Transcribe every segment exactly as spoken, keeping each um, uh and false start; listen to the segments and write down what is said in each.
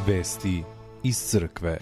Vesti iz crkve.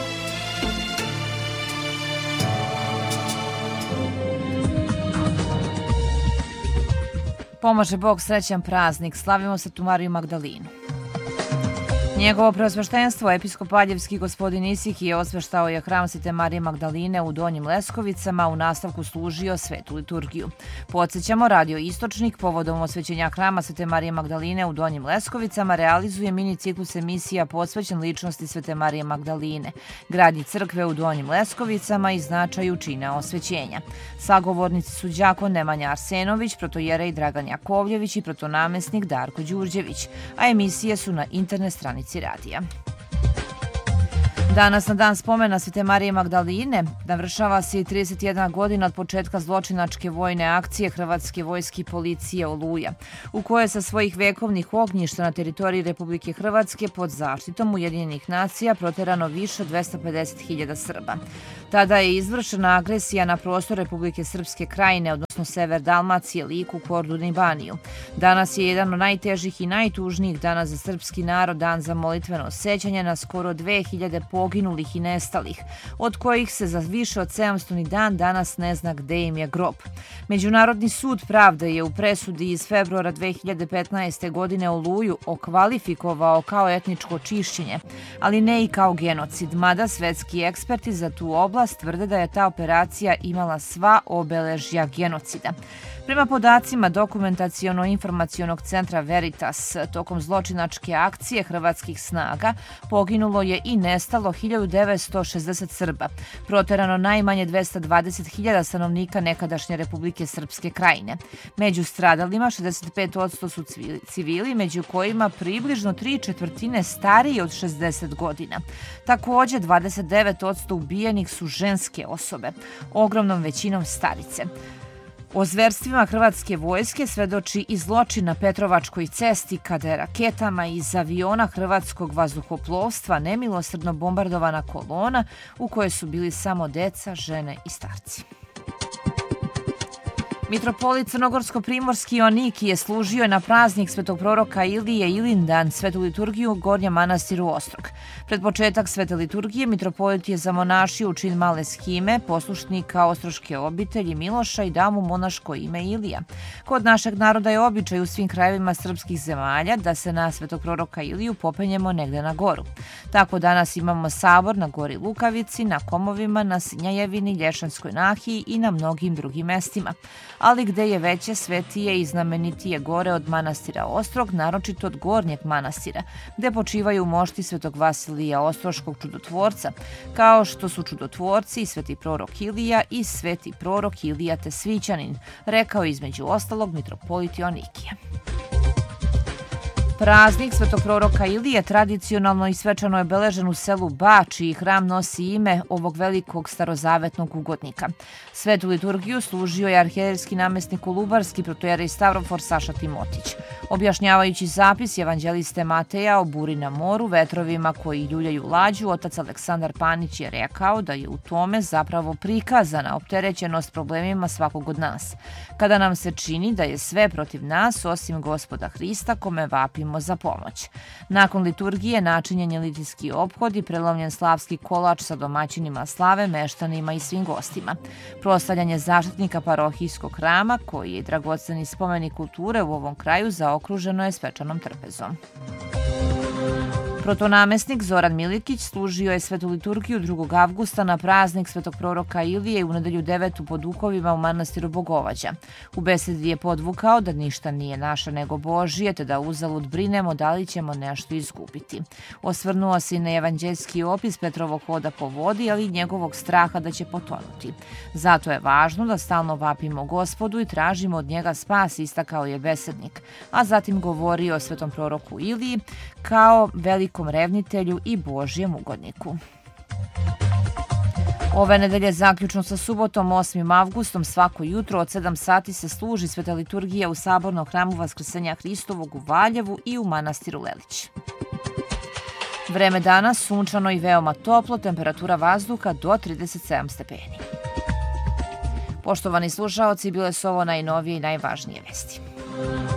Pomaže Bog, srećan praznik, slavimo Svetu Mariju Magdalinu. Njegovo preosveštenstvo, episkop Aljevski gospodin Isihije, osveštao je hram Svete Marije Magdaline u Donjim Leskovicama, u nastavku služio svetu liturgiju. Podsjećamo, Radio Istočnik povodom osvećenja hrama Svete Marije Magdaline u Donjim Leskovicama realizuje mini ciklus emisija posvećen ličnosti Svete Marije Magdaline, gradnji crkve u Donjim Leskovicama i značaju čina osvećenja. Sagovornici su đakon Nemanja Arsenović, protojerej Dragan Jakovljević i protonamestnik Darko Đurđević, a emisije su na internet stranici radija. Danas, na dan spomena Svete Marije Magdaline, navršava se i trideset jedna godina od početka zločinačke vojne akcije Hrvatske vojske i policije Oluja, u kojoj sa svojih vekovnih ognjišta na teritoriji Republike Hrvatske pod zaštitom Ujedinjenih nacija proterano više od dvesta pedeset hiljada Srba. Tada je izvršena agresija na prostor Republike Srpske Krajine, odnosno sever Dalmacije, Liku, Kordun i Baniju. Danas je jedan od najtežih i najtužnijih dana za srpski narod, dan za molitveno sećanje na skoro dve hiljade poginulih i nestalih, od kojih se za više od sedamsto dan danas ne zna gde im je grob. Međunarodni sud pravde je u presudi iz februara dve hiljade petnaeste. godine Oluju okvalifikovao kao etničko čišćenje, ali ne i kao genocid, mada svetski eksperti za tu oblast tvrde da je ta operacija imala sva obeležja genocida. Prema podacima Dokumentaciono-informacionog centra Veritas, tokom zločinačke akcije hrvatskih snaga poginulo je i nestalo hiljadu devetsto šezdeset Srba, proterano najmanje dvesta dvadeset hiljada stanovnika nekadašnje Republike Srpske Krajine. Među stradalima šezdeset pet posto su civili, među kojima približno tri četvrtine stariji od šezdeset godina. Također, dvadeset devet posto ubijenih su ženske osobe, ogromnom većinom starice. O zverstvima hrvatske vojske svedoči i zločin na Petrovačkoj cesti kada je raketama iz aviona hrvatskog vazduhoplovstva nemilosrdno bombardovana kolona u kojoj su bili samo deca, žene i starci. Mitropolit Crnogorsko-primorski Joannikije je služio na praznik svetog proroka Ilije Ilindan svetu liturgiju u Gornjem manastiru Ostrog. Pred početak svete liturgije mitropolit je zamonašio u čin male schime poslušnika ostroške obitelji Miloša i dao mu monaško ime Ilija. Kod našeg naroda je običaj u svim krajevima srpskih zemalja da se na svetog proroka Iliju popenjemo negde na goru. Tako danas imamo sabor na gori Lukavici, na Komovima, na Sinjajevini, Lješanskoj nahiji i na mnogim drugim mestima. Ali gde je veće, svetije i znamenitije gore od manastira Ostrog, naročito od Gornjeg manastira, gde počivaju mošti svetog Vasilija Ostroškog čudotvorca, kao što su čudotvorci i sveti prorok Ilija i sveti prorok Ilija Tesvićanin, rekao između ostalog mitropolit Joannikije. Praznik svetog proroka Ilije tradicionalno i svečano je obeležen u selu Bač i hram nosi ime ovog velikog starozavetnog ugodnika. Svetu liturgiju služio je arhijerejski namestnik Kolubarski protojerej Stavrofor Saša Timotić. Objašnjavajući zapis evanđeliste Mateja o buri na moru, vetrovima koji ljuljaju lađu, otac Aleksandar Panić je rekao da je u tome zapravo prikazana opterećenost problemima svakog od nas. Kada nam se čini da je sve protiv nas, osim Gospoda Hrista, kome vapimo za pomoć. Nakon liturgije načinjen je litijski ophod i prelomljen slavski kolač sa domaćinima slave, meštanima i svim gostima. Proslavljanje zaštitnika parohijskog hrama, koji je dragoceni spomenik kulture u ovom kraju, zaokruženo je svečanom trpezom. Protonamestnik Zoran Milikić služio je svetu liturgiju drugog avgusta na praznik svetog proroka Ilije u nedelju devetu po duhovima u manastiru Bogovađa. U besedi je podvukao da ništa nije naše nego Božije, te da uzalud brinemo da li ćemo nešto izgubiti. Osvrnuo se i na evanđeljski opis Petrovog hoda po vodi, ali i njegovog straha da će potonuti. Zato je važno da stalno vapimo Gospodu i tražimo od njega spas, istakao je besednik, a zatim govorio o svetom proroku Iliji kao velikom revnitelju i Božjem ugodniku. Ove nedelje zaključno sa subotom osmim avgustom svako jutro od sedam sati se služi sveta liturgija u Sabornom hramu Vaskrsenja Hristovog u Valjevu i u manastiru Lelić. Vreme danas sunčano i veoma toplo, temperatura vazduha do trideset sedam stepeni. Poštovani slušaoci, bile su ovo najnovije i najvažnije vesti.